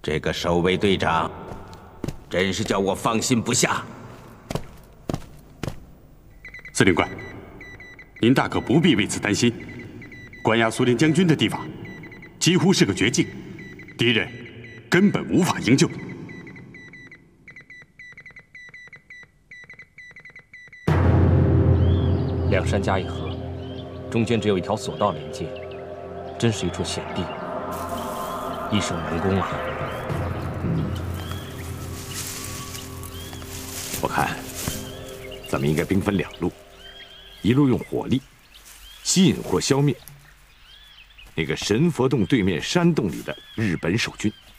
这个守卫队长，真是叫我放心不下。 司令官，您大可不必为此担心。关押苏联将军的地方，几乎是个绝境，敌人根本无法营救。 两山夹一河，中间只有一条索道连接，真是一处险地，易守难攻啊！ 我看，咱们应该兵分两路，一路用火力吸引或消灭那个神佛洞对面山洞里的日本守军，